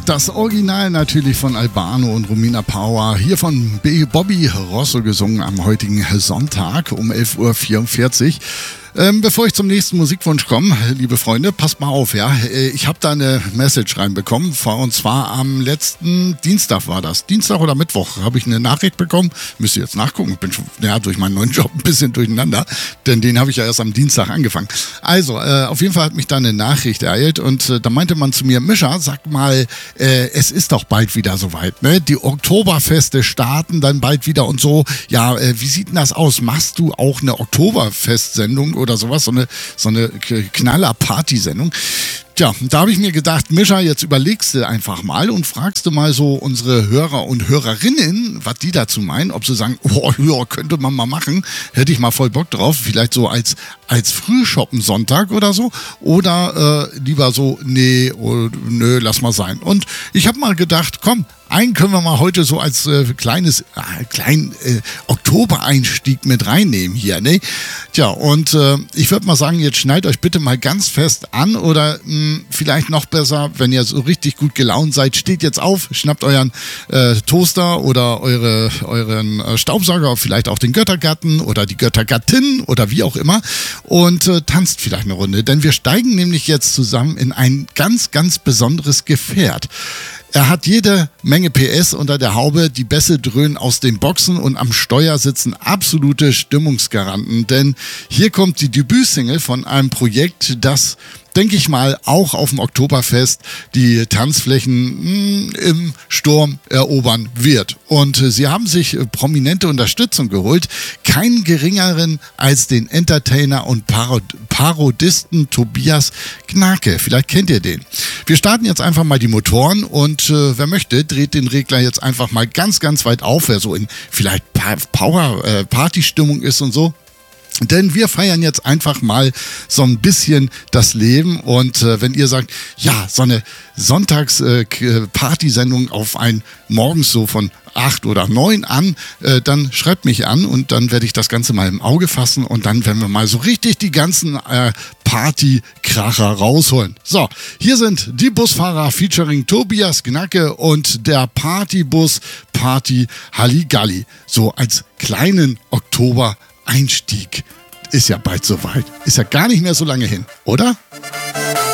Das Original natürlich von Albano und Romina Power, hier von Bobby Rosso gesungen am heutigen Sonntag um 11:44 Uhr. Bevor ich zum nächsten Musikwunsch komme, liebe Freunde, passt mal auf, ja. Ich habe da eine Message reinbekommen, und zwar am letzten Dienstag war das. Dienstag oder Mittwoch habe ich eine Nachricht bekommen. Müsst ihr jetzt nachgucken, ich bin schon durch meinen neuen Job ein bisschen durcheinander, denn den habe ich ja erst am Dienstag angefangen. Also, auf jeden Fall hat mich da eine Nachricht ereilt und da meinte man zu mir, Mischa, sag mal, es ist doch bald wieder soweit, ne? Die Oktoberfeste starten dann bald wieder und so. Ja, wie sieht denn das aus? Machst du auch eine Oktoberfestsendung oder sowas, so eine Knaller-Party-Sendung? Tja, da habe ich mir gedacht, Mischa, jetzt überlegst du einfach mal und fragst du mal so unsere Hörer und Hörerinnen, was die dazu meinen, ob sie sagen, oh ja, könnte man mal machen, hätte ich mal voll Bock drauf, vielleicht so als Frühshoppen Sonntag oder so, oder lieber so, nö, lass mal sein. Und ich habe mal gedacht, komm, einen können wir mal heute so als kleinen Oktobereinstieg mit reinnehmen hier, ne? Tja, und ich würde mal sagen, jetzt schnallt euch bitte mal ganz fest an oder vielleicht noch besser, wenn ihr so richtig gut gelaunt seid, steht jetzt auf, schnappt euren Toaster oder euren Staubsauger, vielleicht auch den Göttergatten oder die Göttergattin oder wie auch immer und tanzt vielleicht eine Runde, denn wir steigen nämlich jetzt zusammen in ein ganz, ganz besonderes Gefährt. Er hat jede Menge PS unter der Haube, die Bässe dröhnen aus den Boxen und am Steuer sitzen absolute Stimmungsgaranten, denn hier kommt die Debütsingle von einem Projekt, das, denke ich mal, auch auf dem Oktoberfest die Tanzflächen im Sturm erobern wird. Und sie haben sich prominente Unterstützung geholt, keinen geringeren als den Entertainer und Parodisten Tobias Gnarke. Vielleicht kennt ihr den. Wir starten jetzt einfach mal die Motoren und wer möchte, dreht den Regler jetzt einfach mal ganz, ganz weit auf, wer so in vielleicht Power-Party-Stimmung ist und so. Denn wir feiern jetzt einfach mal so ein bisschen das Leben und wenn ihr sagt, ja, so eine Sonntags-Partysendung auf ein morgens so von 8 oder 9 an, dann schreibt mich an und dann werde ich das Ganze mal im Auge fassen und dann werden wir mal so richtig die ganzen Partykracher rausholen. So, hier sind die Busfahrer featuring Tobias Gnarke und der Partybus Party Halligalli. So als kleinen Oktober-Einstieg. Ist ja bald soweit. Ist ja gar nicht mehr so lange hin, oder?